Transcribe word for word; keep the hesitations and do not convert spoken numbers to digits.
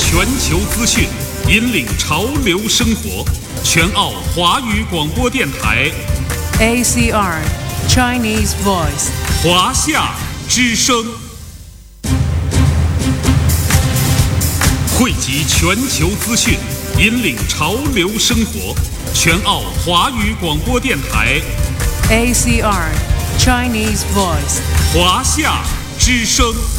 全球资讯，引领潮流生活。全澳华语广播电台 A C R Chinese Voice 华夏之声，汇集全球资讯，引领潮流生活。全澳华语广播电台 A C R Chinese Voice 华夏之声。